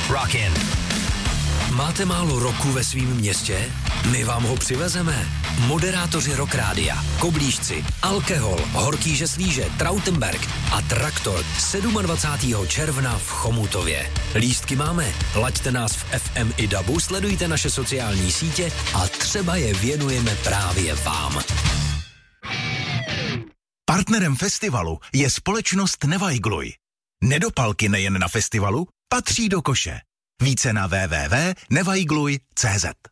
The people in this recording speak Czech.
Rockin'. Máte málo roku ve svým městě? My vám ho přivezeme. Moderátoři Rock Rádia, Koblížci, Alkohol, Horký Žeslíže, Trautenberg a Traktor 27. června v Chomutově. Lístky máme, laďte nás v FM i DABu, sledujte naše sociální sítě a třeba je věnujeme právě vám. Partnerem festivalu je společnost Nevajgluj. Nedopalky nejen na festivalu patří do koše. Více na www.nevajgluj.cz.